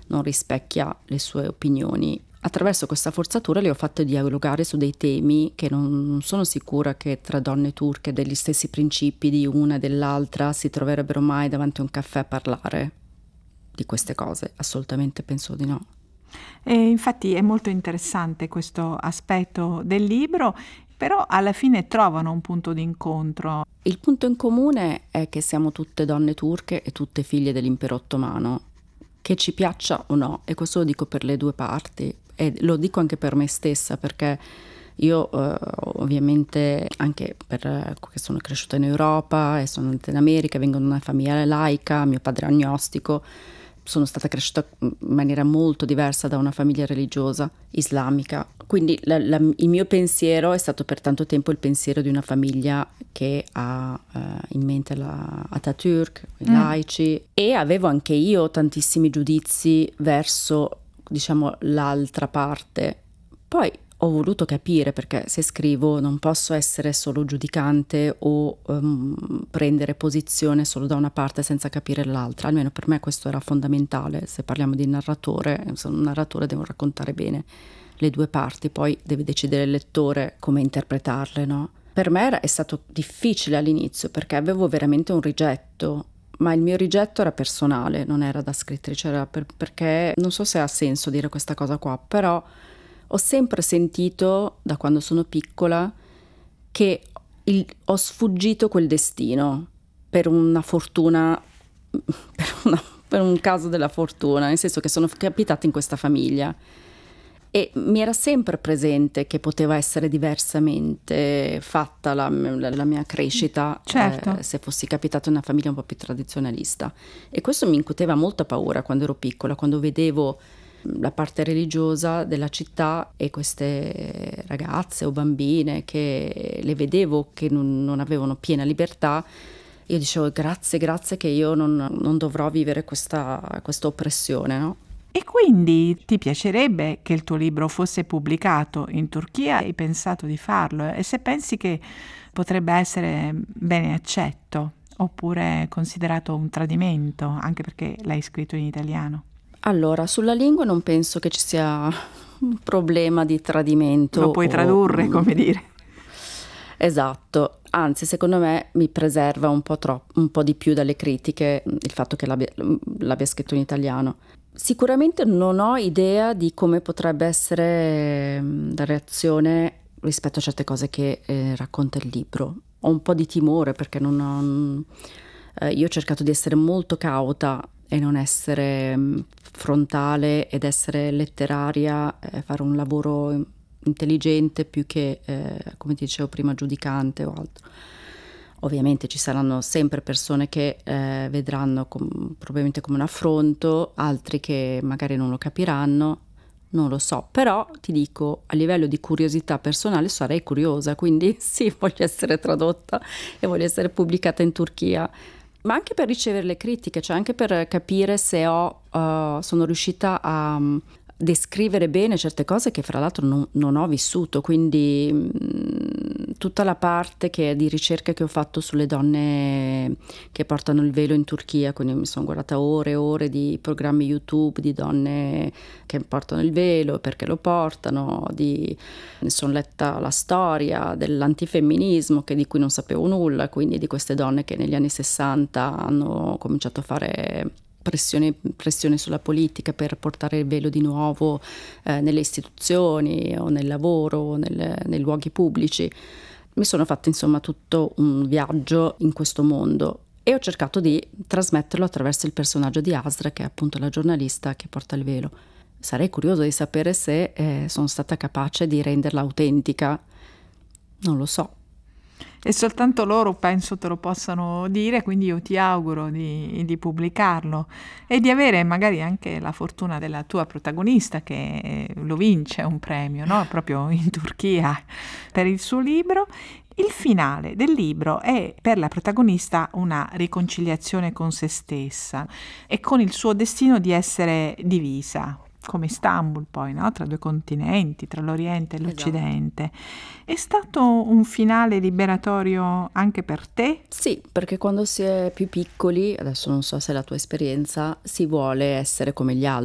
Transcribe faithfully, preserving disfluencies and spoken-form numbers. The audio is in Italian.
non rispecchia le sue opinioni. Attraverso questa forzatura le ho fatto dialogare su dei temi che non, non sono sicura che tra donne turche degli stessi principi di una e dell'altra si troverebbero mai davanti a un caffè a parlare di queste cose. Assolutamente penso di no. E infatti è molto interessante questo aspetto del libro, però alla fine trovano un punto d'incontro. Il punto in comune è che siamo tutte donne turche e tutte figlie dell'impero ottomano, che ci piaccia o no, e questo lo dico per le due parti. E lo dico anche per me stessa, perché io eh, ovviamente anche perché sono cresciuta in Europa e sono nata in America, vengo da una famiglia laica, mio padre è agnostico, sono stata cresciuta in maniera molto diversa da una famiglia religiosa islamica, quindi la, la, il mio pensiero è stato per tanto tempo il pensiero di una famiglia che ha eh, in mente la Atatürk, i laici, mm. e avevo anche io tantissimi giudizi verso, diciamo, l'altra parte. Poi ho voluto capire, perché se scrivo non posso essere solo giudicante o um, prendere posizione solo da una parte senza capire l'altra. Almeno per me questo era fondamentale. Se parliamo di narratore, sono un narratore, devo raccontare bene le due parti, poi deve decidere il lettore come interpretarle, no? Per me era, è stato difficile all'inizio, perché avevo veramente un rigetto, ma il mio rigetto era personale, non era da scrittrice, era per, perché non so se ha senso dire questa cosa qua, però ho sempre sentito, da quando sono piccola, che il, ho sfuggito quel destino per una fortuna, per, una, per un caso della fortuna, nel senso che sono capitata in questa famiglia e mi era sempre presente che poteva essere diversamente fatta la, la, la mia crescita, certo. eh, se fossi capitata in una famiglia un po' più tradizionalista. E questo mi incuteva molta paura quando ero piccola, quando vedevo la parte religiosa della città e queste ragazze o bambine che le vedevo che non, non avevano piena libertà. Io dicevo grazie, grazie che io non, non dovrò vivere questa, questa oppressione, no? E quindi ti piacerebbe che il tuo libro fosse pubblicato in Turchia? Hai pensato di farlo? E se pensi che potrebbe essere bene accetto oppure considerato un tradimento, anche perché l'hai scritto in italiano? Allora, sulla lingua non penso che ci sia un problema di tradimento. Lo puoi o, tradurre, come dire. Esatto, anzi secondo me mi preserva un po' troppo, un po' di più dalle critiche il fatto che l'abbia, l'abbia scritto in italiano. Sicuramente non ho idea di come potrebbe essere la reazione rispetto a certe cose che eh, racconta il libro. Ho un po' di timore perché non ho, eh, io ho cercato di essere molto cauta e non essere mh, frontale ed essere letteraria, eh, fare un lavoro intelligente più che, eh, come ti dicevo prima, giudicante o altro. Ovviamente ci saranno sempre persone che eh, vedranno com- probabilmente come un affronto, altri che magari non lo capiranno, non lo so, però ti dico, a livello di curiosità personale sarei curiosa, quindi sì, voglio essere tradotta e voglio essere pubblicata in Turchia, ma anche per ricevere le critiche, cioè anche per capire se ho, uh, sono riuscita a um, descrivere bene certe cose che fra l'altro non, non ho vissuto, quindi mh, tutta la parte che, di ricerca che ho fatto sulle donne che portano il velo in Turchia, quindi mi sono guardata ore e ore di programmi YouTube di donne che portano il velo, perché lo portano, di, ne sono letta la storia dell'antifemminismo che di cui non sapevo nulla, quindi di queste donne che negli anni sessanta hanno cominciato a fare Pressione, pressione sulla politica per portare il velo di nuovo eh, nelle istituzioni o nel lavoro o nel, nei luoghi pubblici. Mi sono fatta insomma tutto un viaggio in questo mondo e ho cercato di trasmetterlo attraverso il personaggio di Asra, che è appunto la giornalista che porta il velo. Sarei curiosa di sapere se eh, sono stata capace di renderla autentica, non lo so. E soltanto loro penso te lo possano dire, quindi io ti auguro di, di pubblicarlo e di avere magari anche la fortuna della tua protagonista che lo vince un premio, no? Proprio in Turchia per il suo libro. Il finale del libro è per la protagonista una riconciliazione con se stessa e con il suo destino di essere divisa, come Istanbul poi, no? Tra due continenti, tra l'Oriente e l'Occidente. Esatto. È stato un finale liberatorio anche per te? Sì, perché quando si è più piccoli, adesso non so se è la tua esperienza, si vuole essere come gli altri.